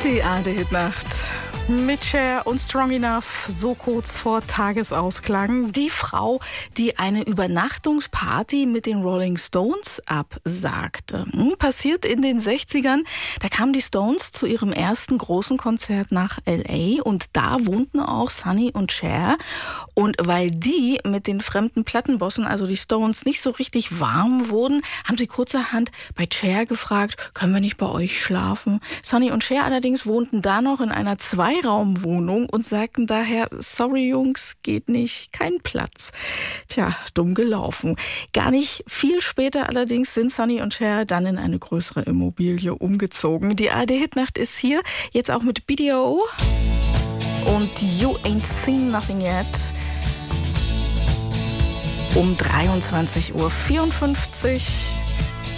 Die ARD-Hitnacht mit Cher und Strong Enough, so kurz vor Tagesausklang. Die Frau, die eine Übernachtungsparty mit den Rolling Stones absagte. Passiert in den 60ern. Da kamen die Stones zu ihrem ersten großen Konzert nach L.A. und da wohnten auch Sonny und Cher. Und weil die mit den fremden Plattenbossen, also die Stones, nicht so richtig warm wurden, haben sie kurzerhand bei Cher gefragt, können wir nicht bei euch schlafen? Sonny und Cher allerdings wohnten da noch in einer Zweiraumwohnung und sagten daher, sorry Jungs, geht nicht, kein Platz. Tja, dumm gelaufen. Gar nicht viel später allerdings sind Sonny und Cher dann in eine größere Immobilie umgezogen. Die ARD-Hitnacht ist hier, jetzt auch mit BDO und You Ain't Seen Nothing Yet. Um 23:54 Uhr.